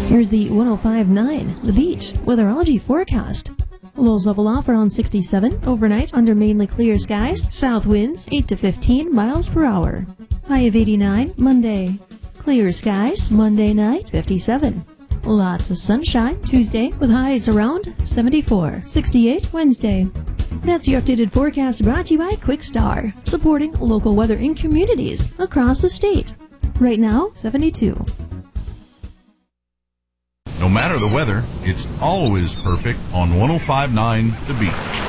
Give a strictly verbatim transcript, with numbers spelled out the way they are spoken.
Here's the one oh five point nine The Beach weatherology forecast. Lows level off around sixty-seven overnight under mainly clear skies. South winds eight to fifteen miles per hour. High of eighty-nine Monday. Clear skies Monday night fifty-seven. Lots of sunshine Tuesday with highs around seventy-four. sixty-eight Wednesday. That's your updated forecast brought to you by Quickstar, supporting local weather in communities across the state. Right now, seventy-two. No matter the weather, it's always perfect on one oh five point nine The Beach.